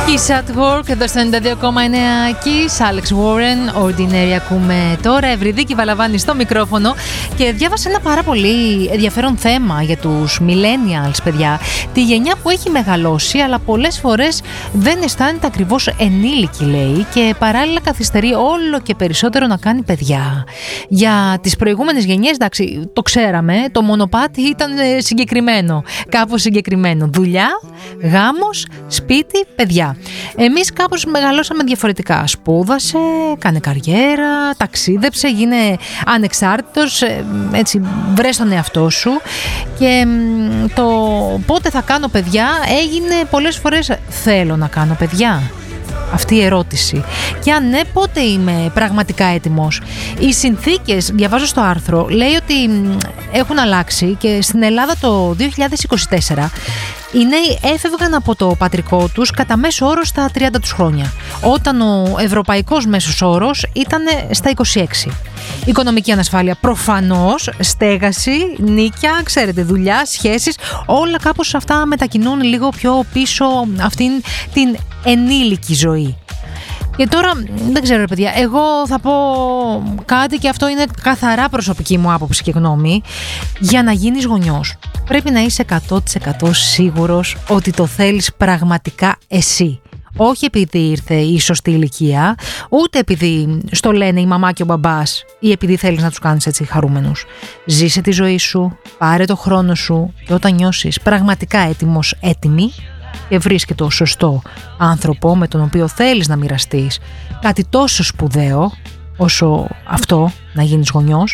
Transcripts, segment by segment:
Kiss at Work, εδώ στο 92,9 Kiss, Alex Warren, Ordinary ακούμε τώρα, Ευρυδίκη Βαλαβάνη στο μικρόφωνο και διάβασα ένα πάρα πολύ ενδιαφέρον θέμα για τους millennials, παιδιά. Τη γενιά που έχει μεγαλώσει, αλλά πολλές φορές δεν αισθάνεται ακριβώς ενήλικη, λέει, και παράλληλα καθυστερεί όλο και περισσότερο να κάνει παιδιά. Για τις προηγούμενες γενιές, εντάξει, το ξέραμε, το μονοπάτι ήταν συγκεκριμένο, κάπως συγκεκριμένο. Δουλειά, γάμος, σπίτι, παιδιά. Εμείς κάπως μεγαλώσαμε διαφορετικά. Σπούδασε, κάνε καριέρα, ταξίδεψε, γίνε ανεξάρτητος, έτσι, βρες τον εαυτό σου. Και το πότε θα κάνω παιδιά έγινε πολλές φορές θέλω να κάνω παιδιά. Αυτή η ερώτηση. Και αν ναι, πότε είμαι πραγματικά έτοιμος. Οι συνθήκες, διαβάζω στο άρθρο, λέει ότι έχουν αλλάξει και στην Ελλάδα το 2024 οι νέοι έφευγαν από το πατρικό τους κατά μέσο όρο στα 30 τους χρόνια, όταν ο ευρωπαϊκός μέσος όρος ήταν στα 26. Οικονομική ανασφάλεια προφανώς, στέγαση, νίκια, ξέρετε, δουλειά, σχέσεις, όλα κάπως αυτά μετακινούν λίγο πιο πίσω αυτήν την ενήλικη ζωή. Και τώρα, δεν ξέρω, παιδιά, εγώ θα πω κάτι και αυτό είναι καθαρά προσωπική μου άποψη και γνώμη. Για να γίνεις γονιός πρέπει να είσαι 100% σίγουρος ότι το θέλεις πραγματικά εσύ. Όχι επειδή ήρθε η σωστή ηλικία, ούτε επειδή στο λένε η μαμά και ο μπαμπάς ή επειδή θέλεις να τους κάνεις έτσι χαρούμενους. Ζήσε τη ζωή σου, πάρε το χρόνο σου και όταν νιώσεις πραγματικά έτοιμος, έτοιμη, και βρίσκει το σωστό άνθρωπο με τον οποίο θέλεις να μοιραστείς κάτι τόσο σπουδαίο όσο αυτό, να γίνεις γονιός,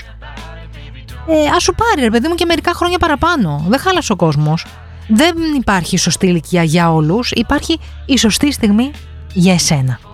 ας σου πάρει, ρε παιδί μου, και μερικά χρόνια παραπάνω. Δεν χάλασε ο κόσμος. Δεν υπάρχει σωστή ηλικία για όλους. Υπάρχει η σωστή στιγμή για εσένα.